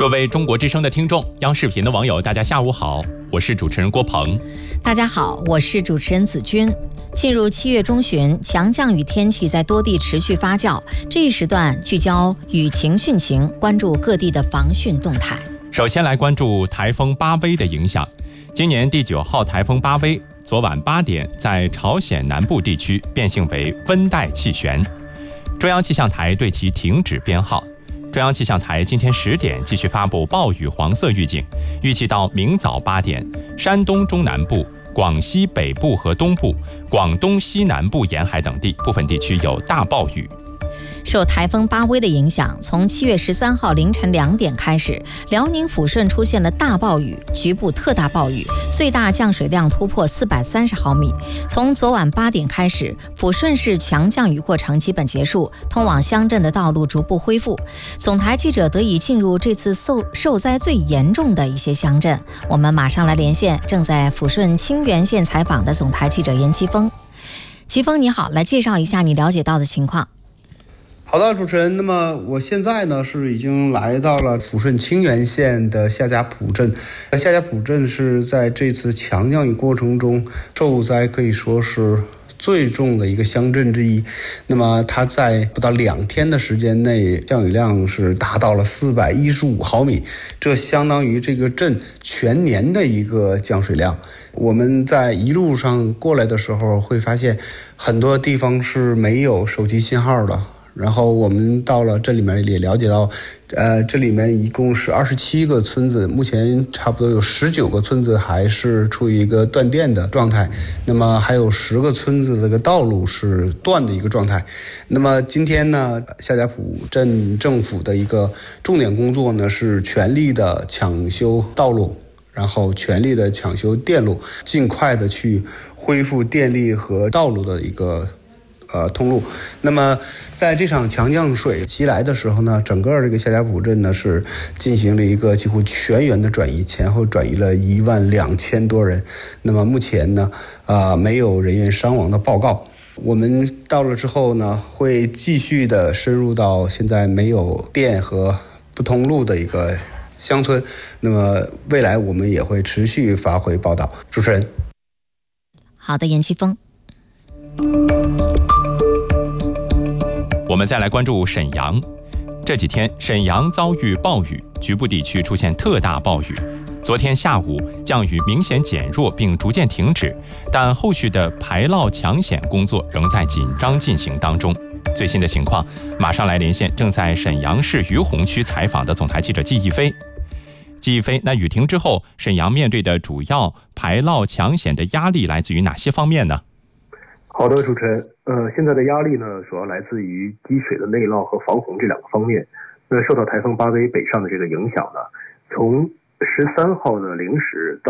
各位中国之声的听众，央视频的网友，大家下午好，我是主持人郭鹏。 大家好，我是主持人子君。进入7月中旬，强降雨天气在多地持续发酵。这一时段聚焦雨情汛情，关注各地的防汛动态。 首先来关注台风巴威的影响。今年第9号台风巴威，昨晚8点在朝鲜南部地区变性为温带气旋，中央气象台对其停止编号。中央气象台今天10点继续发布暴雨黄色预警，预计到明早8点，山东中南部、广西北部和东部、广东西南部沿海等地部分地区有大暴雨。 受台风巴威的影响，从7月13号凌晨2点开始，辽宁抚顺出现了大暴雨，局部特大暴雨，最大降水量突破430毫米。从昨晚8点开始，抚顺市强降雨过程基本结束，通往乡镇的道路逐步恢复。总台记者得以进入这次受灾最严重的一些乡镇。我们马上来连线正在抚顺清源县采访的总台记者严奇峰。奇峰你好，来介绍一下你了解到的情况。 好的，主持人。那么我现在呢是已经来到了抚顺清源县的夏家堡镇。夏家堡镇是在这次强降雨过程中受灾可以说是最重的一个乡镇之一。那么它在不到2天的时间内，降雨量是达到了415毫米，这相当于这个镇全年的一个降水量。我们在一路上过来的时候会发现，很多地方是没有手机信号的。然后我们到了这里面也了解到，这里面一共是27个村子，目前差不多有19个村子还是处于一个断电的状态，那么还有10个村子的这个道路是断的一个状态。那么今天呢，夏家堡镇政府的一个重点工作呢是全力的抢修道路，然后全力的抢修电路，尽快的去恢复电力和道路的一个通路。那么在这场强降水袭来的时候呢，整个这个夏家堡镇呢是进行了一个几乎全员的转移，前后转移了12000多人。那么目前呢没有人员伤亡的报告。我们到了之后呢，会继续的深入到现在没有电和不通路的一个乡村。那么未来我们也会持续发回报道。主持人。 好的，严奇峰。 我们再来关注沈阳。这几天沈阳遭遇暴雨，局部地区出现特大暴雨。昨天下午降雨明显减弱并逐渐停止，但后续的排涝抢险工作仍在紧张进行当中。最新的情况马上来连线正在沈阳市于洪区采访的总台记者季一飞。季一飞，那雨停之后，沈阳面对的主要排涝抢险的压力来自于哪些方面呢？ 好的，主持人。现在的压力呢，主要来自于积水的内涝和防洪这2个方面。受到台风巴威北上的这个影响呢，从13号的0时到